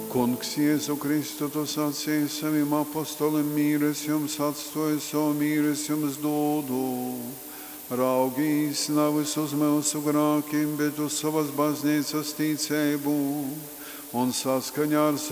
Kungs Jēzu Kristu, tu sacīji saviem apostoliem, mīru es jums atstoju, savu mīru es jums dodu. Raugīs nevis uz mūsu grākiem, bet uz savas baznīcas ticību un saskaņā ar